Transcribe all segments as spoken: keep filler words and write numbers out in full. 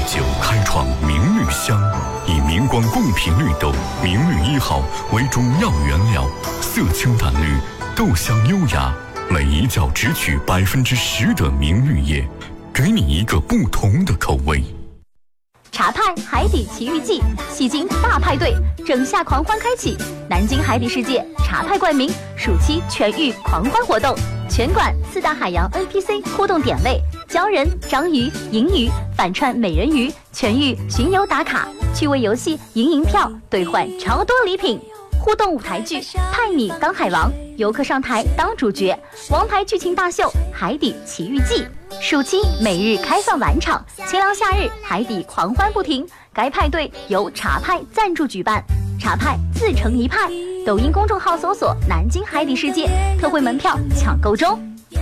九开创明绿香，以明光贡品绿豆明绿一号为中药原料，色清淡绿，豆香优雅，每一角只取百分之十的明绿叶，给你一个不同的口味。 茶派海底奇遇记，戏精大派对，整夏狂欢开启！南京海底世界茶派冠名暑期全域狂欢活动，全馆四大海洋 N P C 互动点位，鲛人、章鱼、银鱼反串美人鱼，全域巡游打卡，趣味游戏赢银票兑换超多礼品。互动舞台剧《派你当海王》，游客上台当主角，王牌剧情大秀《海底奇遇记》。暑期每日开放晚场，清凉夏日海底狂欢不停。该派对由茶派赞助举办，茶派自成一派。抖音公众号搜索“南京海底世界”，特惠门票抢购中。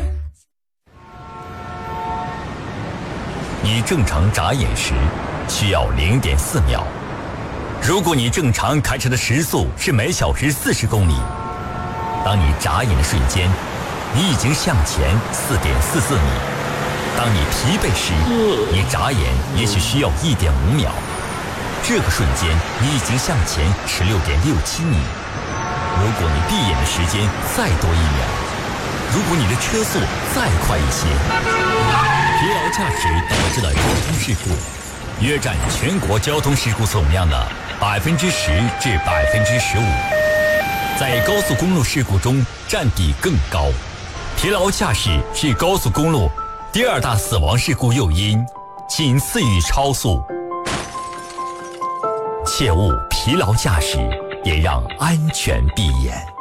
你正常眨眼时需要零点四秒。如果你正常开车的时速是每小时四十公里，当你眨眼的瞬间，你已经向前四点四四米。当你疲惫时，你眨眼也许需要一点五秒。这个瞬间，你已经向前十六点六七米。如果你闭眼的时间再多一秒，如果你的车速再快一些，疲劳驾驶导致了交通事故，约占全国交通事故总量的百分之十至百分之十五，在高速公路事故中占比更高。疲劳驾驶是高速公路第二大死亡事故诱因，仅次于超速。切勿疲劳驾驶，也让安全闭眼。